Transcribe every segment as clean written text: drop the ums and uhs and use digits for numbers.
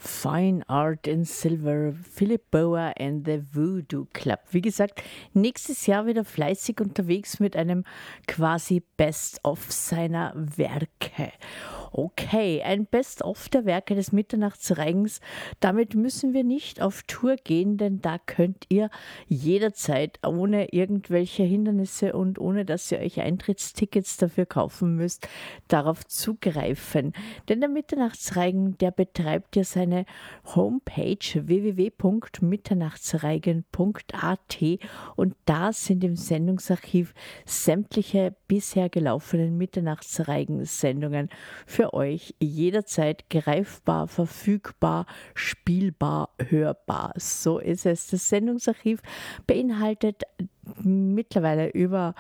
Fine Art in Silver, Philip Bower and the Voodoo Club. Wie gesagt, nächstes Jahr wieder fleißig unterwegs mit einem quasi Best-of seiner Werke. Okay, ein Best-of der Werke des Mitternachtsreigens. Damit müssen wir nicht auf Tour gehen, denn da könnt ihr jederzeit ohne irgendwelche Hindernisse und ohne dass ihr euch Eintrittstickets dafür kaufen müsst, darauf zugreifen. Denn der Mitternachtsreigen, der betreibt ja seine Homepage www.mitternachtsreigen.at und da sind im Sendungsarchiv sämtliche bisher gelaufenen Mitternachtsreigen-Sendungen für euch jederzeit greifbar, verfügbar, spielbar, hörbar. So ist es. Das Sendungsarchiv beinhaltet mittlerweile über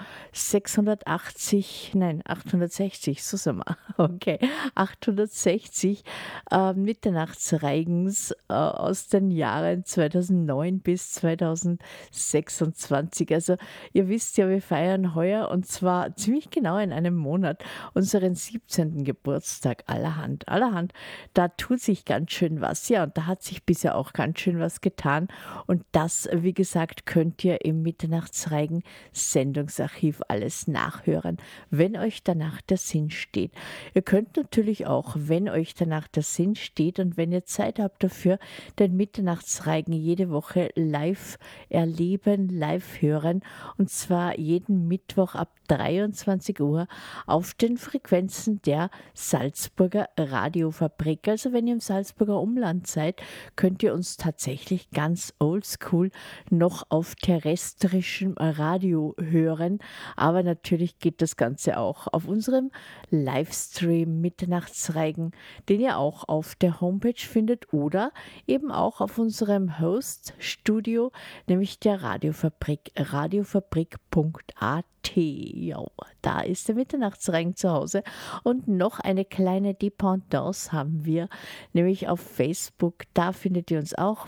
860, so sind wir. Okay, 860 Mitternachtsreigens aus den Jahren 2009 bis 2026. Also ihr wisst ja, wir feiern heuer und zwar ziemlich genau in einem Monat unseren 17. Geburtstag. Allerhand. Da tut sich ganz schön was. Ja, und da hat sich bisher auch ganz schön was getan. Und das, wie gesagt, könnt ihr im Mitternachtsreigen Sendungsarchiv alles nachhören, wenn euch danach der Sinn steht. Ihr könnt natürlich auch, wenn euch danach der Sinn steht und wenn ihr Zeit habt dafür, den Mitternachtsreigen jede Woche live erleben, live hören und zwar jeden Mittwoch ab 23 Uhr auf den Frequenzen der Salzburger Radiofabrik. Also wenn ihr im Salzburger Umland seid, könnt ihr uns tatsächlich ganz oldschool noch auf terrestrischem Radio hören. Aber natürlich geht das Ganze auch auf unserem Livestream Mitternachtsreigen, den ihr auch auf der Homepage findet oder eben auch auf unserem Host-Studio, nämlich der Radiofabrik, radiofabrik.at. Ja, da ist der Mitternachtsreigen zu Hause. Und noch eine kleine Dependance haben wir, nämlich auf Facebook. Da findet ihr uns auch,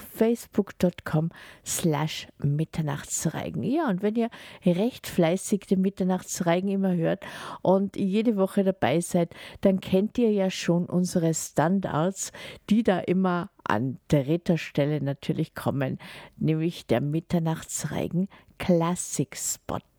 facebook.com/Mitternachtsreigen. Ja, und wenn ihr recht fleißig den Mitternachtsreigen immer hört und jede Woche dabei seid, dann kennt ihr ja schon unsere Standards, die da immer an dritter Stelle natürlich kommen, nämlich der Mitternachtsreigen Classic Spot.